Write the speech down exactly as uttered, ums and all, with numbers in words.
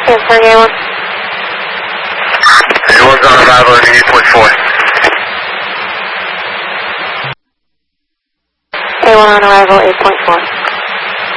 Transferring A one. A one's on arrival at eight point four. A one on arrival, eight point four.